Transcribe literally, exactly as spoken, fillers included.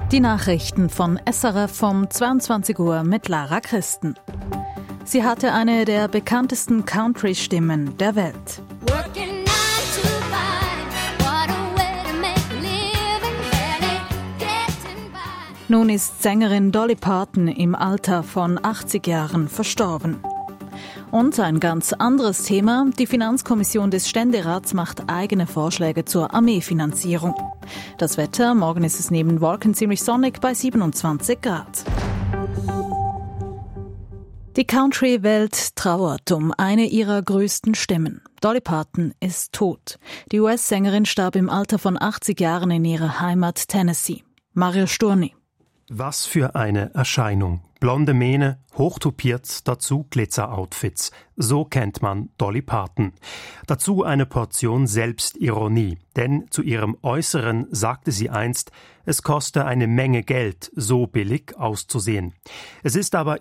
Die Nachrichten von S R F um zweiundzwanzig Uhr mit Lara Christen. Sie hatte eine der bekanntesten Country-Stimmen der Welt. Nun ist Sängerin Dolly Parton im Alter von achtzig Jahren verstorben. Und ein ganz anderes Thema. Die Finanzkommission des Ständerats macht eigene Vorschläge zur Armeefinanzierung. Das Wetter, morgen ist es neben Wolken ziemlich sonnig bei siebenundzwanzig Grad. Die Country-Welt trauert um eine ihrer größten Stimmen. Dolly Parton ist tot. Die U S-Sängerin starb im Alter von achtzig Jahren in ihrer Heimat Tennessee. Mario Sturni. Was für eine Erscheinung. Blonde Mähne, hochtupiert, dazu Glitzer-Outfits. So kennt man Dolly Parton. Dazu eine Portion Selbstironie. Denn zu ihrem Äußeren sagte sie einst, es koste eine Menge Geld, so billig auszusehen. Es ist aber